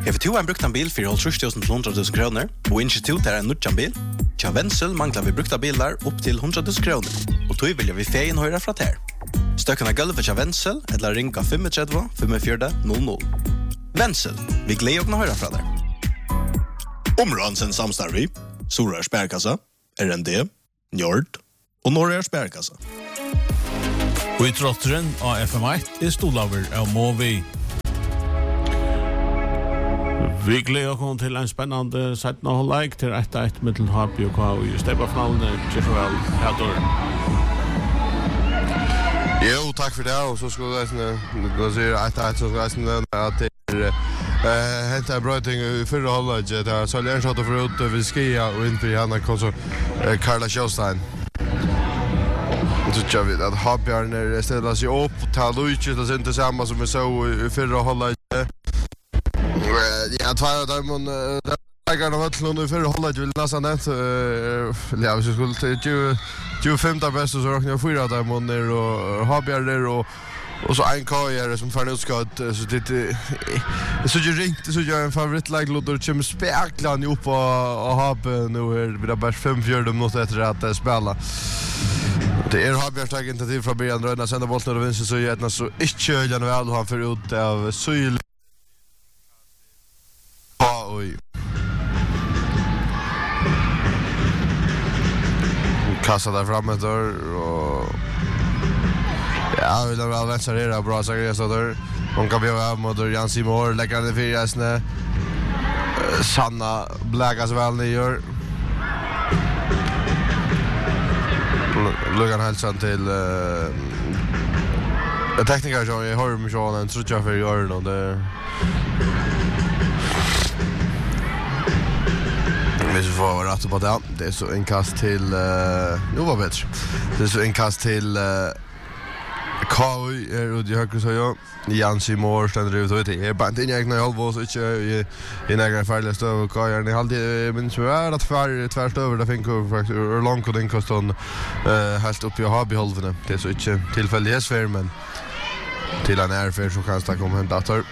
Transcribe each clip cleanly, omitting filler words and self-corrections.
Har du en brukt en bil for 30.000 til 100.000 kroner, og institut er en nødjan bil? Tja Wenzel mangler vi brukta bilar opp til 100.000 kroner, og tog vilja vi feien høyre fra ter. Støkken av gulvet tja Wenzel, eller ringa 35 45 00. Wenzel, vi gleder å høyre fra der. Områden samstarv i Sorørs Bærkassa, RND, Njord og Norrørs Bærkassa. Og i trotteren av FM1 stolaver av Movi. Vi gleder oss til en spennende 17. halvleik til 1-1 mellom Harby og KU i Steibafinalen. Kjeffervel, Hedor. Jo, takk for det, og så skulle jeg si 1-1, så skal jeg at det hentet en bra ting i fyrre halvleik. Det er så lærsatt å få ut ved Skia og innfri henne kom så Karla Kjøstein. Så tror vi at Habjørn stiller seg opp, tar Luigi, det er ikke samme som vi så i fyrre halvleik. Ja, tvär där man lägger de väl nu för hålla vill nästan det. Ja, vi skulle till 25 bästa så räknar jag 4 där man är och Habjär där och så en kajer som fan utskott så det så ju ringt så jag en favorit lag låter chim speklan upp och Hab nu är vi där bara 5-4 minuter efter att spela. Det är Habjär tagit initiativ från början röna sända bollen och vinster så gärna så inte köra väl han för ut av Syl. Oj. Kassa där framme där och ja, vi vill avancerera bra säkert så där. Hon kan bli av mot Jan Simor lägger det för jäsne. Sanna blägas väl ni gör. Lugan hälsan till tekniker som jag hör mig så en tror jag för gör och det vi får rätt på det. Det är så inkast till nu var bättre. Det är så inkast till KU är ute i höger så jag Jan Simor ständer ut och det är bara inte egna halvårs inte i några färdiga stöv och kajar ni alltid minns vi är att tvärs över det fick faktiskt långt och den kostar helt upp i Habiholvene. Det är så inte tillfällighetsfär men till en ärfär så kan det komma en dator.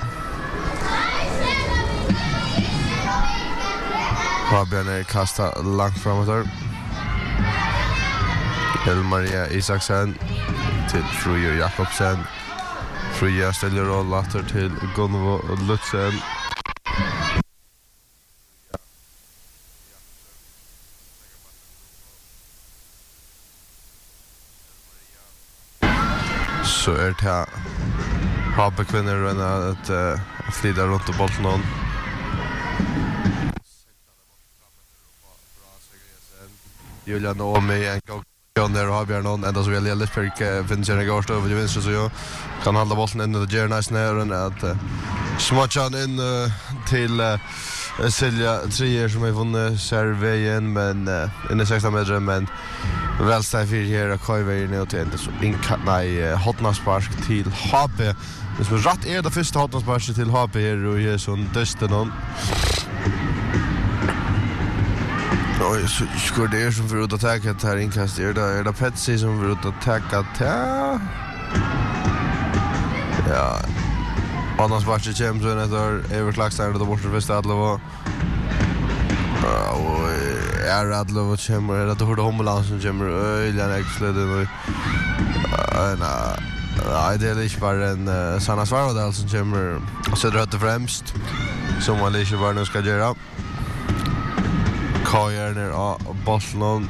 Fabian kastar långt framåt där. Maria Isaksen till Fruja Jakobsen. Fruja ställer roll åter till Gunvo Lutzen. Så är det här Habbe kvinnor att flida runt och bollen någon. Julian och mig en gång där har vi någon ända så väl Ellis Perk finns en gård över till vänster så jag kan hålla bollen in i the Journey nära att smatchan in till Silja 3 som har vunnit servejen men in i 16 meter men väl står för här och Kajver ner till ända så nej hotnaspark till HP. Det som rätt är det första hotnaspark till HP här och är sån dösten någon. Oj, så skulle det som för att attacka här inkast är det Petsy som för att attacka där. Ja. Annars var det James och där överklagsar det borta första Adlov. Och är Adlov och Chamber det då Hommeland som Chamber öliga exleden och nej det är inte bara en Sanna Svarvadal som Chamber och så det främst som man inte bara nu ska göra. Kajer ner av bollen.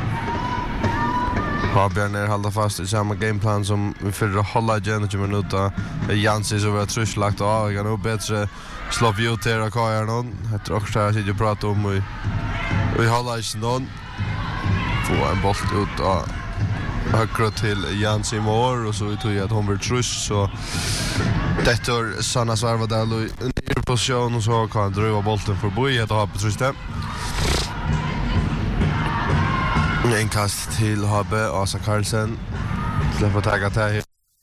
Fabian ner håller fast i samma gameplan som vi för att hålla igen 20 minuter. Jansi så var truslagt av. Jag kan nog bättre slå ut här och kajer någon. Jag tror också att jag pratar om vi håller inte någon. Få en boll ut av högra till Jansi Mor och så tror jag att hon blir trus så detta Sanna Svarvadal i en position och så kan driva bollen förbi att ha betrustet. En kast till Habbe Asa Karlsen. Släpper tagga här.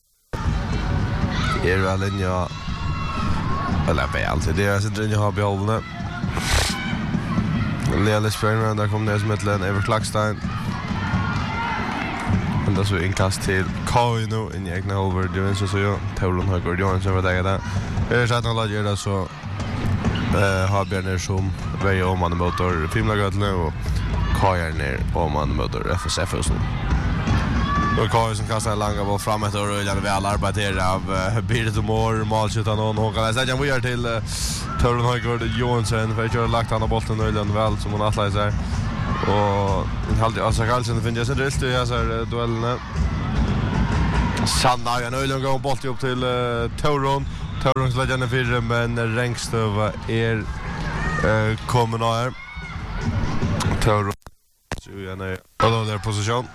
Är väl en ja. Eller väl det är så den Habbe hållne. Lele Springman där kommer det som ett län över Klackstein. Och då så en kast till Kaino in i egna över det så jag Tolon har gått Johansson vad det är. Det är så att alla gör det så Habjarner som väger om man motor Fimlagötene och Kajarner om man motor FSF och så. Och Kajar som kastar en långa boll framåt och rullar väl arbetar av Birgit och Mår målskjutan och hon kan lägga vidare till Torun Höjgård Johansson för att köra lagt han av bollen rullan väl som hon atläser. Och alltså Karlsson finns ju sen rätt i här duellerna. Sanna en ölen går boll upp till Torun. Torun lägger ner fyra men Rengstöva kommer här. Torun så gärna då där position.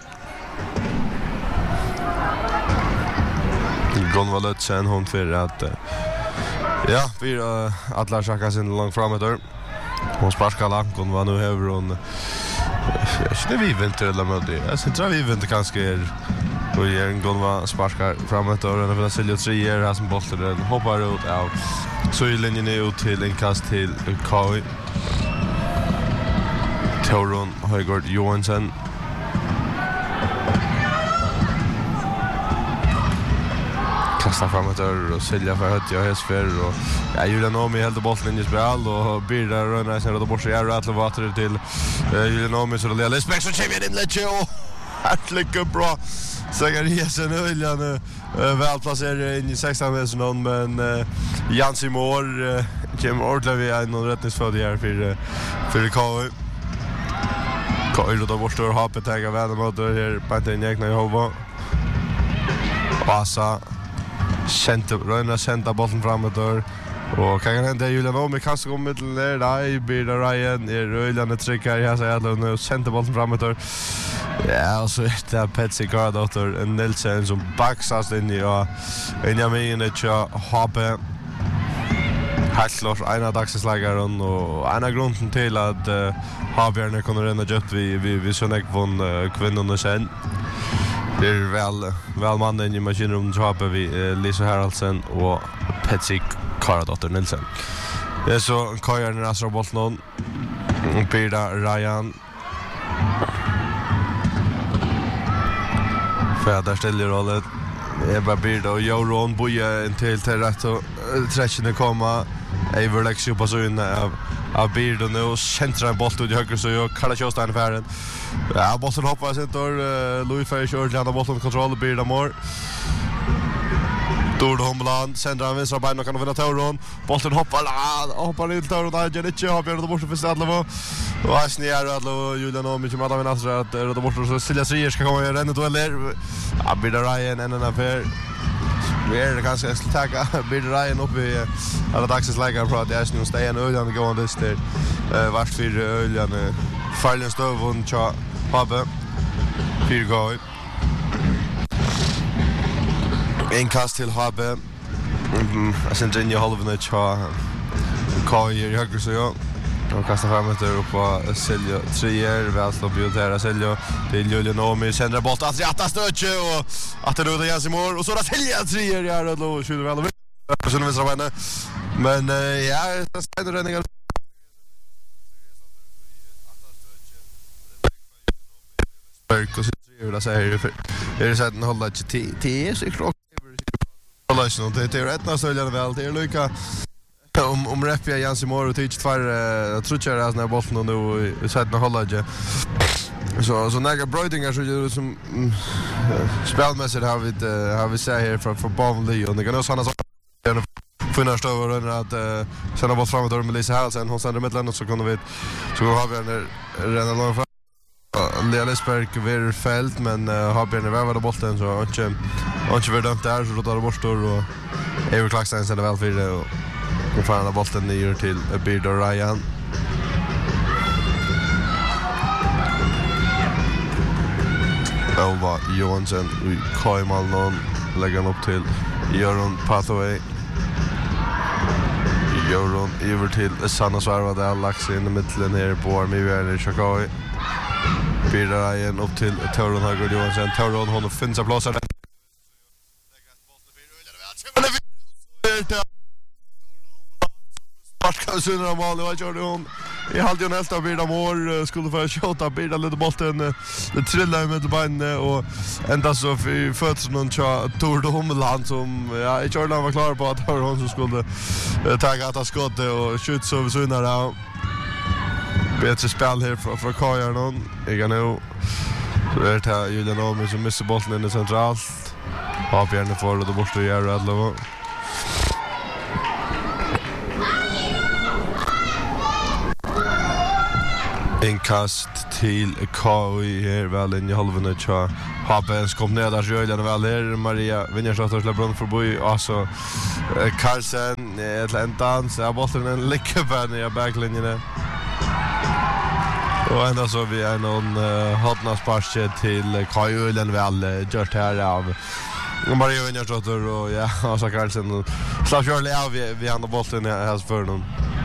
Gonva Lötsen hon för att ja, vi Atlas Chakas in långt framåt där. Hon sparkar långt Gonva nu över hon det vi väntar eller med det. Jag tror vi väntar kanske och en Gonva sparkar framåt där och när Silja 3 här som bollen hoppar ut av så i linjen ut till en kast till Kai. Torun Höjgård Johansson kastar framåt och Silja för att jag häsfer och ja Julian Omi helt bollen i spel och Birda rönnar sen då bort sig är att vatten till Julian Omi så det är Spex och Champion in Lecce och lycka bra Zachariasen Julian väl placerar in i 16 metern men Jansi Mår kommer ordentligt vi en rättningsfödd här för KU Kai då bort och har betagit väl mot här på den egna hålla passa sända bollen framåt där och kan hända Julian Omi kastar om mitten där Birda Ryan Röjlande trycker här så jävla nu sända bollen framåt där ja och så är Petsy Gardotter en Nilsen som baxas in i och Benjamin Hoppe Hartlors ena dagslägaren och ena grunden till att Habjarne kommer rena jött vi såna von kvinnorna sen det är väl mannen i maskinrummet så har vi Lisa Haraldsen och Petsy Gardotter Nilsen. Det är så Kajar när Asra bollen Birda Ryan för där ställer rollen Eva Birda och Joron boja en till rätt och träschen komma Everlex ju på så in av Birda nu och centrar bollen ut i höger så jag kallar Kjostan färden. Ja, bollen hoppar sen då Louis Ferry kör lämnar bollen kontroll Birda Mår. Dord Homland sänder han vänstra benet och kan vinna Torun. Bollen hoppar in Torun där Jenice har björnat bort för Stadlovo. Och här snär Adlo Julian och mycket med Nasra att det bort så Silja Trier ska komma i rennet dueller. Ja, Birda Ryan en affär. Vi är ganska tacka Birda Ryan upp i alla dagsens lägare för att jag är nu stäen öljan gående där. Vart för öljan fallen stöv och tja Habbe. Fyrgåi. En kast till Habbe. Sen Jenny Holvene tja Kai i höger så jag. Och kastar framåt där upp på Silja Trier. Väl slår bjudera Silja till Julian Omi. Sänder boll att rätta stötje och att det då Jansi Mår. Och så där Silja Trier gör det då. Skjuter väl över. Så nu vänstra benet. Men ja, det ständer räddningar. Och så vill säga är det så att den håller till så klart det är rätt när så väl det är lika om Repia Jansi Mår och Teach för trutchar as när bollen och nu så att den håller ju så några brödingar så som spelmässigt har vi sett här för Bavli och det kan också såna finna stöver att sen har bort framåt med Lisa Haraldsen hon sänder mittland och så kommer vi så har vi redan långt fram Lealisberg ver fält men Habjarne vävade bollen så inte var dömt där så då tar det bort och Ever Klaxstein sänder väl för det och får bollen ner till Birda Ryan. Elva Johansson i Kajmalnon lägger upp till Göran Pathway. Göran över till Sanna Svarva där Lax in i mitten ner på Armivärn i Chakai. Birda Ryan upp till Torun Höjgård Johansson. Torun hon finns plåsar där. Sparkar sönder mål och gör hon Jag hade ju nästan Birda Mår skulle få skjuta Birda lite bollen det trillade med benet och ända så för fötts någon Tord Hommeland som ja i Jordan var klar på att det var hon som skulle ta skottet och skjuta så vid sidan där. Bättre spel här för Kajar någon. Jag nu så är det Julian Omi som missar bollen in i centralt. Avbjörne får det bort och gör det då. Inkast till KI här väl in i halvan och tja Habens kom ner där Julian väl här Maria Vinjersdotter släpper förbi alltså Carlsen Atlantan så bollen en lycka på i backlinjen. Och ända så vi är någon hotnasparche till Kajulen väl gjort här av Maria Vinjersdotter och ja Asa Carlsen slapp Charlie av vi har bollen här för någon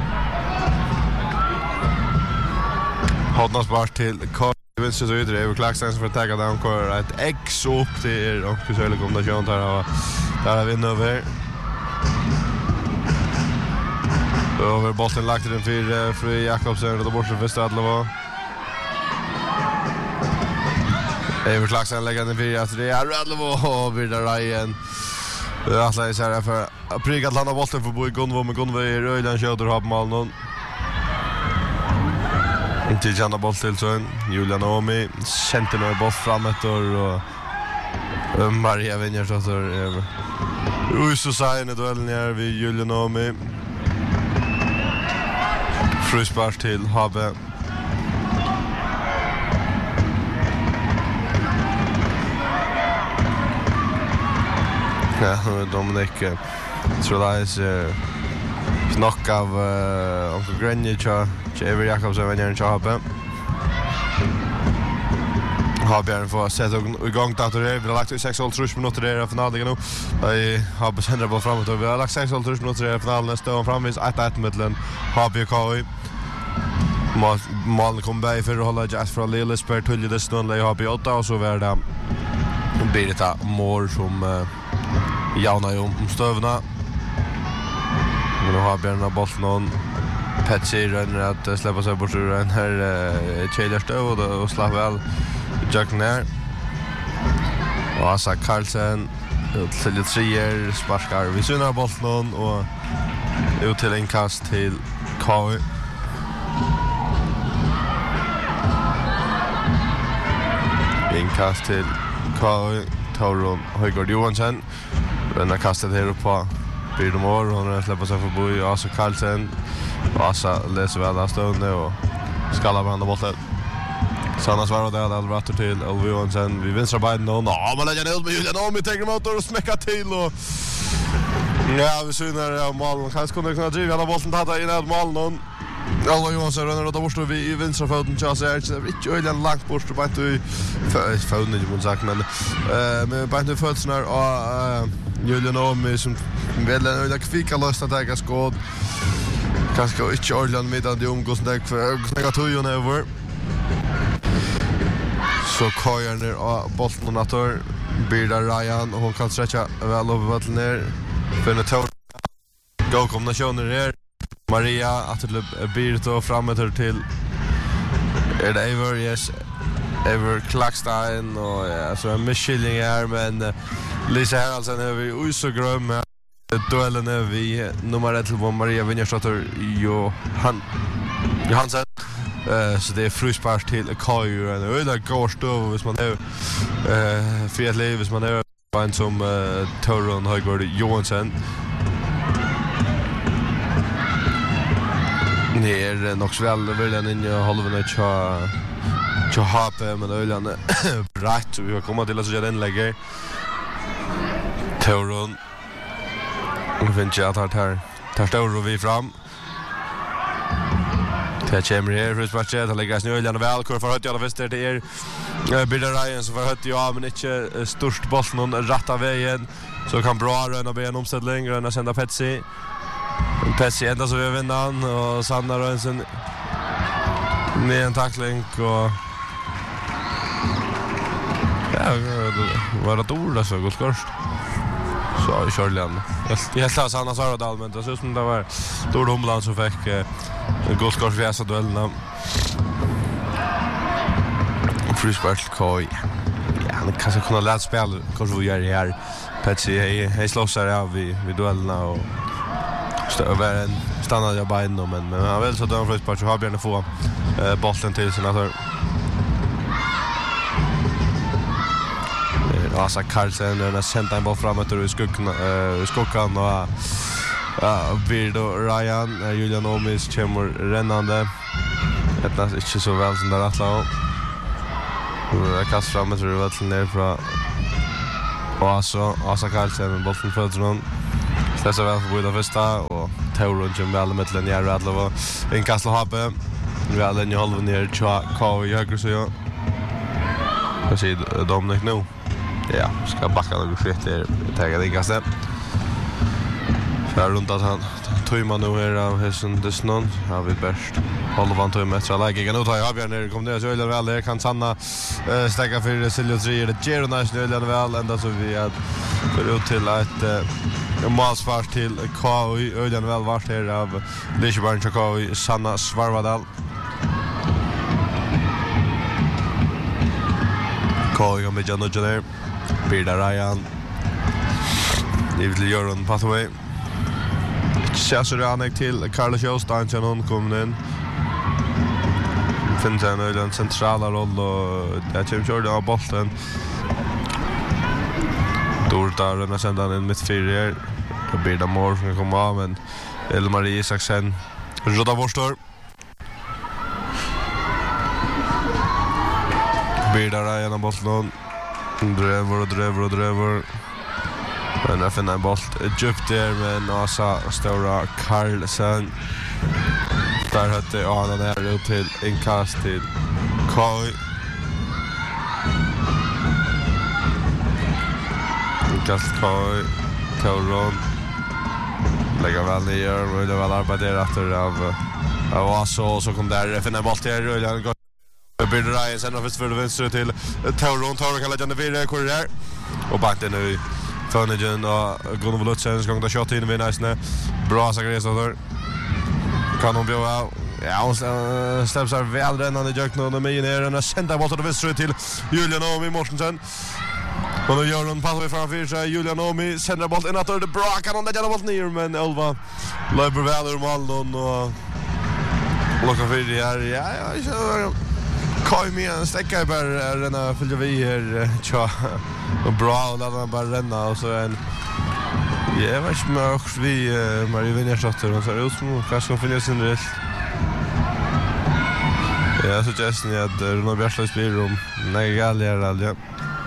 hotnasparche till Kajulen så vidare över klaxen för att ta down kör ett X upp till och så skulle komma där och där vinner över över bollen lagt den för Fri Jakobsen och då bort för Stadlova. Över klaxen lägger den för att det är Radlova och vidare Ryan. Att läsa här för prick att landa bollen för Boy Gunvo med Gunvo i Röjlan köder har på mål inte janda boll till så Julian Omi center boll framåt och Maria Vinjersdotter så säger det duellen är vi Julian Omi fruspark till Habe. Ja, Dominic Trolais knock av Onkel Grenje Ever Jakobsen vinner en Habe. Habjärn får sätta igång datorn. Vi har lagt 6,5 minuter i finalen nu. Vi har bestämt boll framåt och vi har lagt 6,5 minuter i finalen. Står framvis 1-1 mellan Habjärn och KI. Målen kom bäj för att hålla Jazz från Lillesberg till det snölle i Habjärn 8 och så var det Birta Mår som jaunar ju om stövna. Men Habjärn har bollen Petsi rönner att släppa sig bort ur den här Tjejlerstöv och slapp väl Jack ner. Och Asa Carlsen till trier sparkar vid synar bollen och ut till en kast till KI. Inkast till KI. Tauron Höjgård Johansson. Den kastet här uppe på Birdomor. Hon släpper sig förbi Asa Carlsen. Asa läser väl av stående och skallar på handen bollen. Sanna svarar där Alvator till Elvi Johansson. Vi vinstra beiden och man lägger ner med Julian Omi tänker motor och smäckar till och ja, vi synar av målen. Kanske kunde driva alla bollen tatta in av målen. Elvi Johansson rönner och då bort vi i vinstra foten så är det inte öjligen långt bort och bara inte i foten inte sagt men med bara inte fötterna och Julian Omi som väl en öjliga kvika löst att äga skåd. Kanske inte ordentligt medan de umgås för snäga tujon över. Så Kajar ner och bollen och natur Birda Ryan och hon kan stretcha väl över vatten ner för en tår. Gå kombinationer här. Maria att det Birda framåt till är det Ever, yes. Ever Klackstein och ja, så en misskilning här men Lisa Haraldsen är vi så gröm med duellen är vi nummer 1 till Maria Vinjersdotter Johansson. Så det är fruspark till Kaiju och det är gårdstöv hvis man är frihet liv hvis man är en som Tauron Höjgård Johansson. Det är nog väl viljan in i halvan tja hape men öjlan rätt så vi har kommit till att göra den lägger Tauron och finns jag att tar stor vi fram. Det kommer här för spatchet att lägga snöjlan och välkor för att jag visste det är Birda Ryan som får hött ja men inte störst boll någon rätta vägen så kan bra röna be en omställning röna sända Petsi ända så vi vinner han och Sanna Rönsen med en tackling och ja var det ord så gott först Så Charlian. Jag sa Sanna Saradal men det så som det var Dor Humland som fick guldskort för så duellen. Frispark Koi. Ja, han kanske kunna lära spela kanske vi gör det här. Petsi hej slåssar av vi duellerna och över en stannade jag bara inom men han väl så dör frispark så har Björn få bollen till sina där. Asa Karlsen den har sänt en boll framåt ur skuggan och Birdo Ryan Julian Omis kommer rännande. Det är inte så väl som där attla och kast framåt ur vatten ner från Asa Karlsen bollen fötter någon. Det är väl för båda första och Tauron kommer väl med den jävla attla och en kast Habe. Vi har den i halvan ner K i höger så jag. Jag ser Dominic nu. Ja, ska backa några skit där. Taga det gasen. För runt att han tog nu här av hästen Disnon. Har vi bäst. Håller van tog med så lägger jag nu tar jag Björn ner kommer det så eller väl det kan Sanna stäcka för Silvio 3 det ger national eller väl ända så vi att för ut till att målsvars till KI ölen väl vart här av Liseborn KI Sanna Svarvadal. KI med Janne Jenner. Birda Ryan. Det vill göra en pathway. Chasuranek till Carlos Jostein som hon kommer in. Finns en centrala roll och jag tror körde av bollen. Dortar den sändan in mitt fyra. Birda Moore som kommer av men Elmarie Isaksen rodda borstor. Birda Ryan av bollen. Driver. Men jag finner en boll djupt där med Nasa Stora Karlsen. Där hade Arne ner ut till inkast till Koi. Inkast Koi. Tauron. Lägger väl ner och det väl arbetar efter av Oaso så kom där finner en boll till Rullan. Bird Ryan sen först för vänster till Tauron kan lägga den vidare korridor och bakten nu Fönningen och Gunnar Lutzens gång där shot in vid nästan bra Sagresa där kan hon bjöa ja hon stämmer väl rännande jökna och med ner den sända bollen till vänster till Julian Omi Mortensen och då gör hon passar framför sig Julian Omi sänder bollen in att det bra kan hon lägga bollen ner men Elva löper väl ur mål och lockar för det här ja så Kaj med en stäcka bara renna fyllde vi här tja och bra och låta bara renna och så en jag vet inte men också vi Marie Vinjersdotter och så är det som kanske finner sin rätt. Jag suggestion att Runa Bjärsla spelar om Negalia alltså.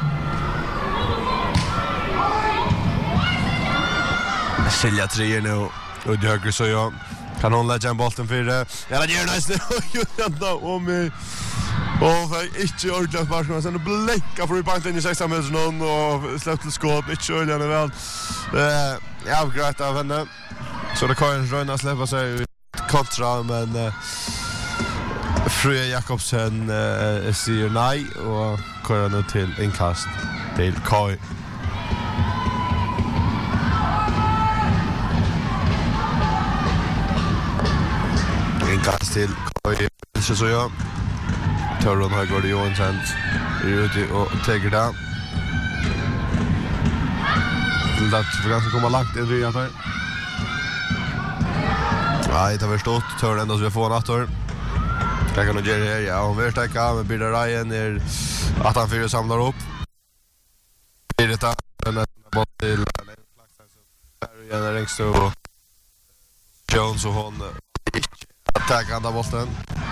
Silja 3 nu och det höger så jag kan hon lägga en bollen för det. Ja det gör nice nu. Jag om mig. Och för inte ordentligt spark sen bläcka för banken i 6 meter och släpp till skott inte ordentligt väl. Ja grejt av henne. Så det kan röna släppa sig kontra men Fröja Jakobsen säger nej och kör nu till inkast till Kai. Inkast till Kai så jag Tauron har gått i Johansson ute och täcker där. Det får ganska komma lagt in i här. Nej, det har förstått. Tauron ändå så vi får en attor. Jag kan nog göra det här. Ja, hon vill stäcka med Birda Ryan är att han fyra samlar upp. Birda den bort till Barry och Ringstö och Jones och hon attackar andra bollen.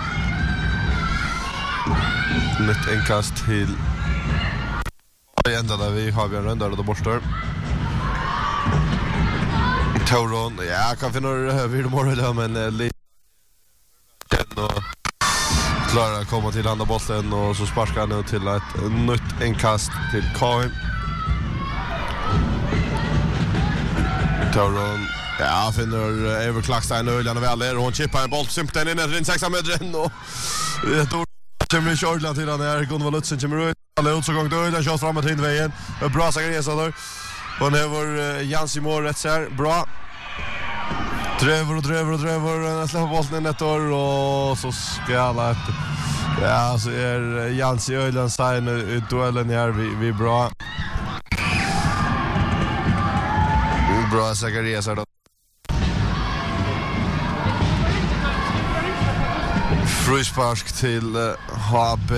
Nytt inkast till ända där vi har Björn Röndar och då borstar Tauron, ja kan finna vid morgon men lite och klarar att komma till andra bollen och så sparkar han nu till ett nytt inkast till Kain Tauron ja finner Ever Klackstein och Öljan och väl och hon chippar en boll simpten in i 6 meter och ett kommer Charlotte till den här Gunnar Lutzen kommer ut alla ut så gång då den kör framåt in vägen bra Sagresa där Och det var Jans i mål rätt så här. Bra. Dröver. Släpper bollen in ett år och så ska alla ja, så Jans i Öland sign i duellen här vi bra. Bra Zacharias då. Frispark till HB.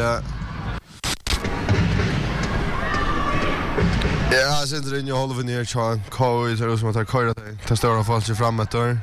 Ja, sen drar in håller vi ner Chan. Koi så som att ta köra det. Testar att få sig framåt där.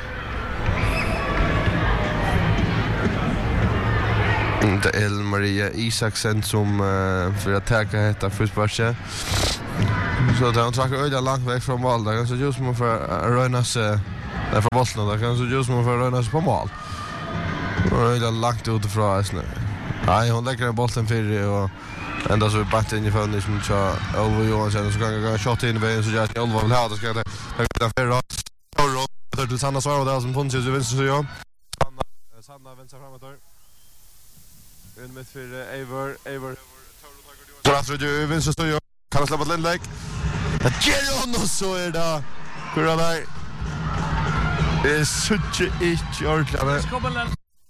Det är Maria Isaksen som för att ta detta frisparket. Så det har tagit öde långt väg från mål där så just man för röna sig där för bollen där kan så just man för röna sig på mål. Och öde långt utifrån alltså. Nej, hon lägger bollen för och ända så bort in i fönstret som så Olvo Johansson så kan jag shot in vägen så jag Olvo vill ha det ska det ta för och till Sanna svarar där som punch så vänster så jag Sanna vänster framåt där. In med för Ever så att du vänster så jag kan släppa ett inlägg. Jerry och så är det. Hur är det? Det är such a ordentligt.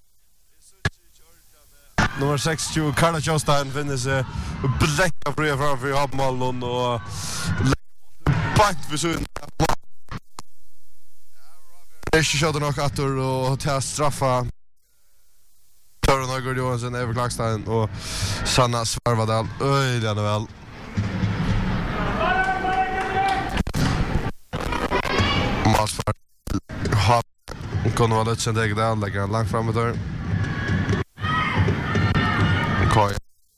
Nummer 60 Carla Jostein finner sig bläcka fria framför Habmalon och bant för syn. Det är shot nog attor och ta straffa. Torren Högård Johansson över Klackstein och Sanna Svarvadal. Oj, det är väl. Masfar har kunde vara lite sen det där lägga långt framåt där. Koi.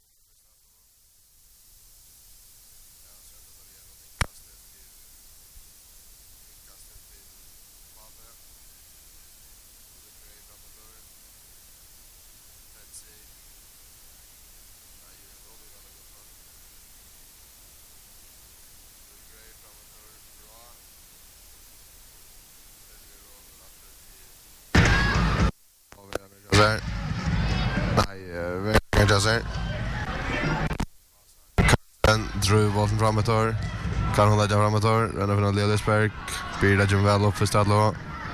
Kan Drew bollen framåt där. Kan hon lägga framåt där. Renner från Liljesberg. Blir det väl upp för Stadlo.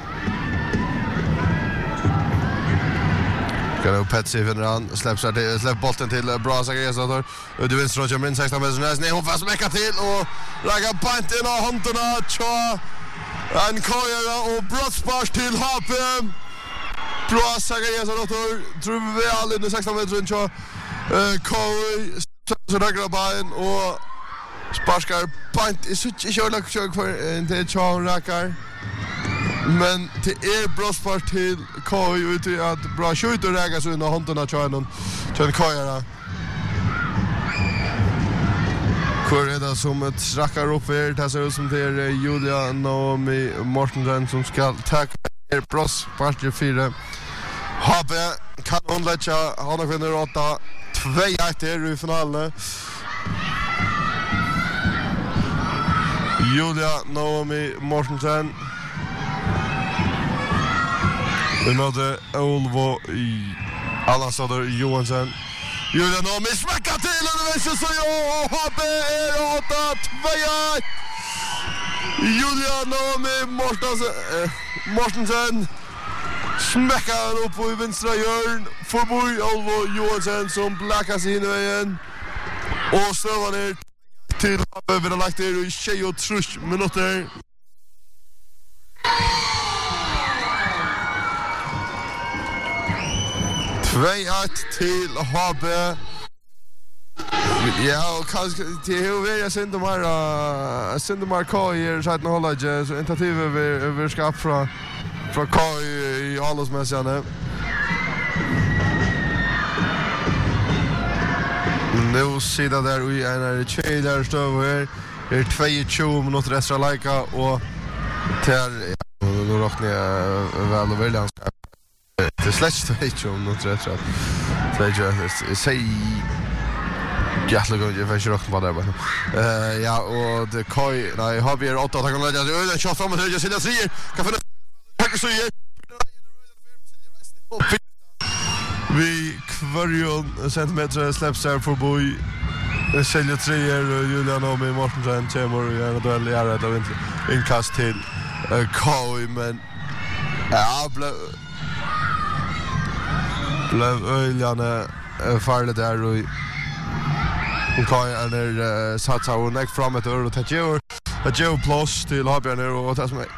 Kan upp Petsy finner han. Släpp bollen till bra Zacharias där. Du vinner från Jamrin 16 meter. Nej, hon får smäcka till och lägga pant in av händerna. Tja. En Kojara och brottsbars till HP. Bra Zacharias där. Tror vi alla in i 16 meter tja. Koi så raggar bajen och sparskar pant i such i körlag för det Charles Rackar men det är brottsbart till Koi ut att bra skjut och räga så under händerna Charles Kojara Korreda som ett rackar upp här det ser ut som det är Julia Naomi Mortensen som ska ta brottsbart till 4 HB kan hon lägga han har vunnit 8 2-1 i finalen. Julia Naomi Mortensen. Vi nådde Olvo i Alansson Johansson. Julia Naomi smäckar till och det så jag HB är 8-2. Julia Naomi Mortensen. Smäckar upp i vänstra hörn förbi Olvo Johansson som bläckar sig in i vägen och stövar ner till över den lagt i 23 minuter. Till HB. Ja, och kanske till hur jag sänder mar Koi så att hålla så intentivet vi ska från Koi i Allosmässan. Nu sitter där i en trailer stöver är 22 minuter extra lika och där nu räknar jag väl och väl det släcks 22 minuter extra. Så säg jävla gång jag försöker räkna på det bara. Ja och det Koi nej har vi 8 att kan lägga ölen shot framåt höger sida säger kan finna så vi kvarjon centimeter släpps här förbi Säljer treor och Julian och med Mortensen kommer och gärna duell i äret av inkast till KOI, men ja, blev öljande farligt där och KOI är satsar och näck framåt och tar Joe plus till Habjarner och det som är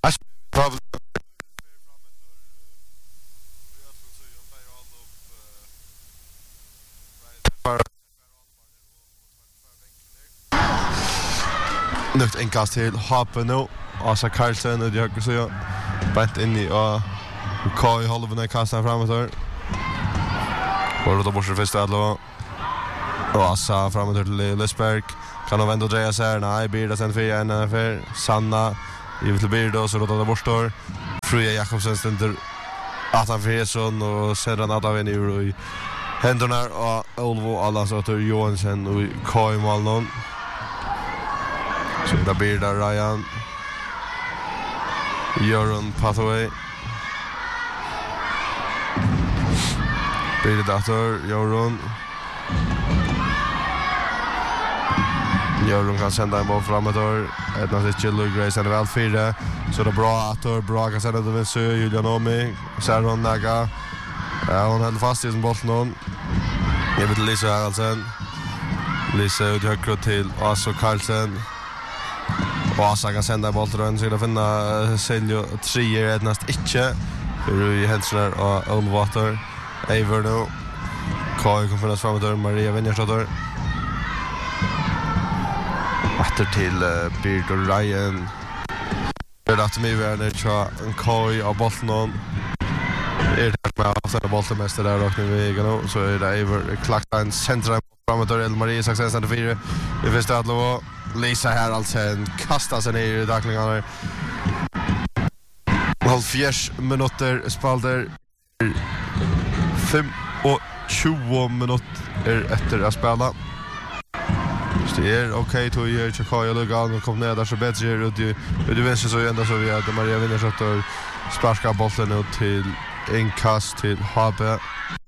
Nukt inkast till Hape nu. Asa Karlsson och jag så jag bänt in i och KOI håller den kastar framåt där. Och då bort första då. Och Asa framåt till Lesberg. Kan han vända och dreja sig. Nej, Birda sen för en för Sanna. I till Birda så då bort står. Fröja Jakobsen ständer att han Fredson och sedan att av en euro i händerna och Olvo alla så till Johansson och KOI Malnon. Så där Birda Ryan. Jörgen Pathway. Birda Dator, Jörgen. Jörgen kan sända en boll framåt och Edna Sichel Grace är väl fyra. Så det är bra att bra kan sända den så Julian Omi. Sharon Naga. Ja, hon håller fast i sin boll någon. Jag vet Lisa Haraldsen. Lisa ut högre till Asa Karlsson. Och Asa kan sända boll till den så det finna Seljo 3 ednast inte. För i Hensler och Ulvator. Eivor nu. KOI kommer finnas framåt och Maria Vinjarsdotter. Åter till Bird och Ryan. Det är att mig värner tja en KOI av bollen. Det med att sända bollen mest där och nu vi så är det Eivor klacka en central framåt och Maria Saxen center 4. Det finns det att Lisa Haraldsen kastar sig ner i tacklingarna. 4 minuter spalder. 5 och 20 minuter efter att spela. Det är okej att göra Chakaya Lugan och kom ner där så bättre ut det vänster så ända så vi att Maria vinner så att sparka bollen ut till inkast till Habe.